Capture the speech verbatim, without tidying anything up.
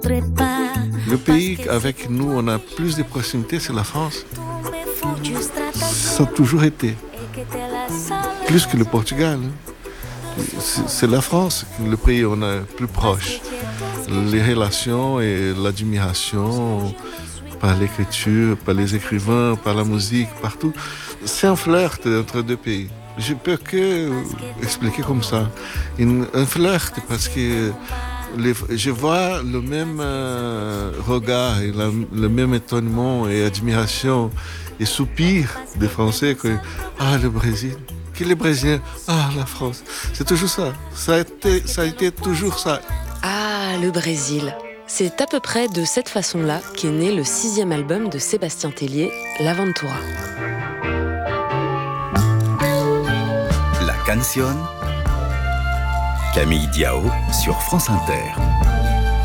Le pays avec nous, on a plus de proximité, c'est la France. Ça a toujours été. Plus que le Portugal. C'est, c'est la France, le pays on est plus proche. Les relations et l'admiration par l'écriture, par les écrivains, par la musique, partout. C'est un flirt entre deux pays. Je peux que expliquer comme ça. Une, un flirt parce que les, je vois le même euh, regard, et la, le même étonnement et admiration et soupir des Français que ah le Brésil, qui est le Brésilien, ah la France. C'est toujours ça. Ça a été, ça a été toujours ça. Ah le Brésil. C'est à peu près de cette façon-là qu'est né le sixième album de Sébastien Tellier, L'Aventura. La Canción, Camille Diao sur France Inter.